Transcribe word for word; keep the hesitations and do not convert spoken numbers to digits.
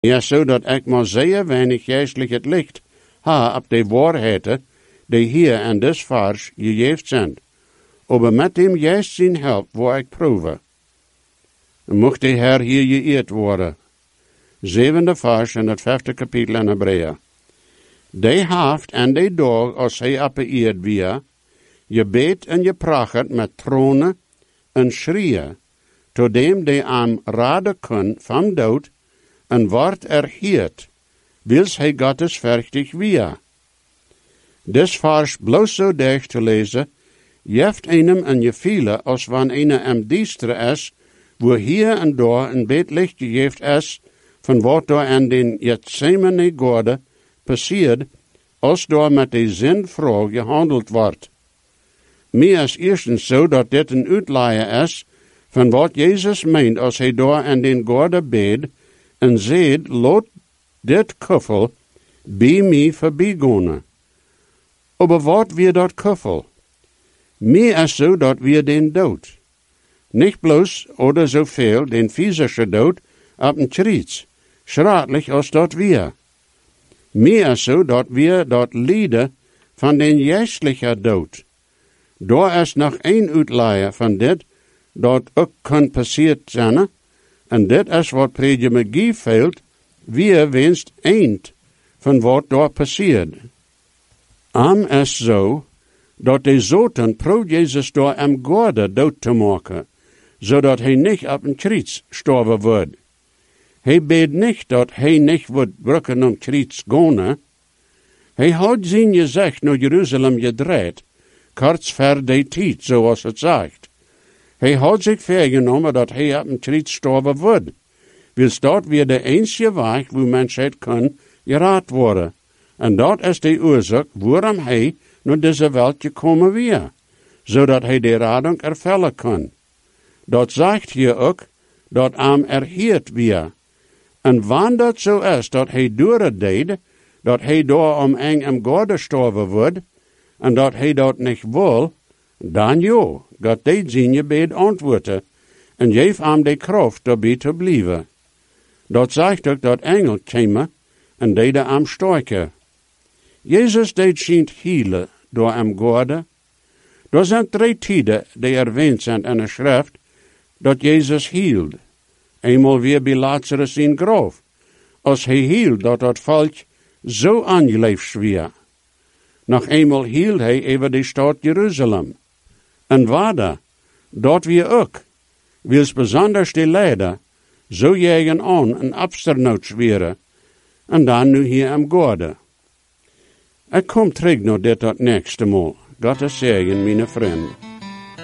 Ja, zo dat ik maar zeer weinig geestelijk het licht ha op de waarheden die hier en des vers gegeven zijn. Aber met dem juist zijn help waar ik proeven. Mocht de Heer hier geëerd worden. Zevende vers in het vijfde kapitel in Hebreeën. Die haft en die dag als hij opgeëerd weer, je beet en je prachert met tronen en schreeuwen, tot dem die aan raden kun van dood, en wordt erhiert, wils hij Gottes verchtig weer. Des vers bloos zo dicht te lezen, jeft einem en je viele als wanneer een am diestre is, wo hier en daar een beet licht gegeven is, van wat door aan den Gethsemane Gorde passiert, als door met de zinvrouw gehandeld wordt. Meer is eerstens zo dat dit een uitleier is van wat Jezus meent als hij door aan den Gorde beet en zegt, laat dit kuffel bij mij voorbijgaan. Aber wat weer dat kuffel? Meer is zo dat weer den dood. Niet bloos oder zoveel den physische dood op een kriets, schraatlich als dat weer. Meer is zo dat weer dat lijden van den geestelijke dood. Daar is nog één uitleier van dit, dat ook kan passiert zijn, en dit is wat predjemagie veelt, wie wenst eind van wat daar passiert. Am is zo, dat de zoten pro Jezus door am Gorde dood te maken, zodat hij niet op een kriets sterven wordt. Hij beet niet dat hij niet wordt brukken om kriets gaan. Hij had zijn gezicht naar Jeruzalem gedraaid, kort ver de tijd, zoals het zegt. Hij had zich vergenomen dat hij op een kriets sterven wordt. Wils dat weer de enige weg, wo mensheid kan geraad worden. En dat is de oorzaak waarom hij naar deze wereld gekomen weer, zodat hij de rading ervullen kan. Dat zegt hier ook, dat hem erheerd weer. En wanneer dat zo is, dat hij door het deed, dat hij door om eng am Gorde sterven wordt, en dat hij dat niet wil, dan ja, God deed zijn gebed antwoorden, en geef hem de kracht daarbij te blijven. Dat zegt ook dat engel kwamen, en deden hem sterken. Jezus deed schijnt healen door am Gorde. Er zijn drie tijden die erwähnt zijn in de schrift, dat Jezus hield. Eenmaal weer bij Lazarus in graf, als hij hield dat dat volk zo aangeleefd weer. Nog eenmaal hield hij over de stad Jeruzalem. En waarde, dat weer ook, wils besonders de leider, zo jagen aan en absternout zweren, en dan nu hier am Gorde. Ik kom terug naar dit dat nächste Mal. Gottes zegen, mijn vrienden.